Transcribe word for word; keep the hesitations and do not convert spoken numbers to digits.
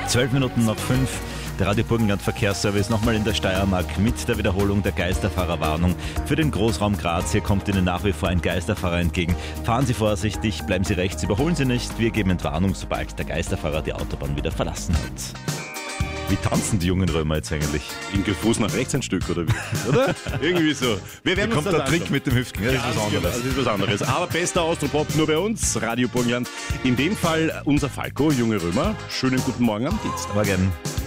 Zwölf Minuten nach fünf. Der Radio Burgenland Verkehrsservice nochmal in der Steiermark mit der Wiederholung der Geisterfahrerwarnung für den Großraum Graz. Hier kommt Ihnen nach wie vor ein Geisterfahrer entgegen. Fahren Sie vorsichtig, bleiben Sie rechts, überholen Sie nicht. Wir geben Entwarnung, sobald der Geisterfahrer die Autobahn wieder verlassen hat. Wie tanzen die jungen Römer jetzt eigentlich? Linke Fuß nach rechts ein Stück, oder wie? Oder? Irgendwie so. Wir werden Hier uns kommt das der Trick anschauen. mit dem Hüften. Ja, das ist was Ganz genau, anderes. Das ist was anderes. Aber bester Austropop nur bei uns, Radio Burgenland. In dem Fall unser Falco, junge Römer. Schönen guten Morgen am Dienstag. Morgen.